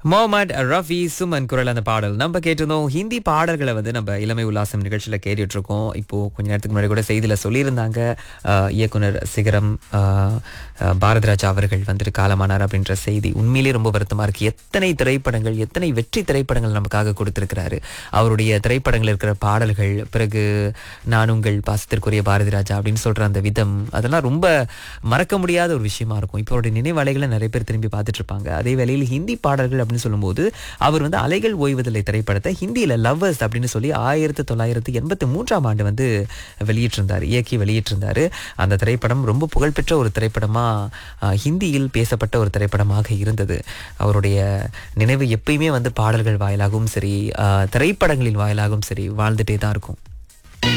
முகமது ரஃபி சுமன் குரல் அந்த பாடல் நம்ம கேட்டிருந்தோம். ஹிந்தி பாடல்களை நம்ம இளமை உல்லாசம் நிகழ்ச்சியில் கேட்டுட்டு இருக்கோம். இப்போ கொஞ்ச நேரத்துக்கு முன்னாடி கூட செய்தியில் சொல்லியிருந்தாங்க, இயக்குனர் சிகரம் பாரதிராஜா அவர்கள் வந்துட்டு காலமானார் அப்படின்ற செய்தி. உண்மையிலேயே ரொம்ப வருத்தமா இருக்கு. எத்தனை திரைப்படங்கள், எத்தனை வெற்றி திரைப்படங்கள் நமக்காக கொடுத்திருக்கிறாரு. அவருடைய திரைப்படங்கள் இருக்கிற பாடல்கள், பிறகு நான் உங்கள் பாசத்திற்குரிய பாரதிராஜா அப்படின்னு சொல்ற அந்த விதம், அதெல்லாம் ரொம்ப மறக்க முடியாத ஒரு விஷயமா இருக்கும். இப்போ அவருடைய நினைவலைகளை நிறைய பேர் திரும்பி பார்த்துட்டு இருப்பாங்க. அதே வேளையில் ஹிந்தி பாடல்கள் அப்படின்னு சொல்லும்போது அவர் அலைகள் ஓய்வதில்லை திரைப்படத்தை ஹிந்தியில லவ்வர்ஸ் அப்படின்னு சொல்லி 1983ஆம் ஆண்டு வெளியிட்டிருந்தார், இயக்கி வெளியிட்டிருந்தாரு. அந்த திரைப்படம் ரொம்ப புகழ்பெற்ற ஒரு திரைப்படமா, ஹிந்தியில் பேசப்பட்ட ஒரு திரைப்படமாக இருந்தது. அவருடைய நினைவு எப்பயுமே பாடல்கள் வாயிலாகவும் சரி, திரைப்படங்களின் வாயிலாகவும் சரி வாழ்ந்துட்டே தான் இருக்கும்.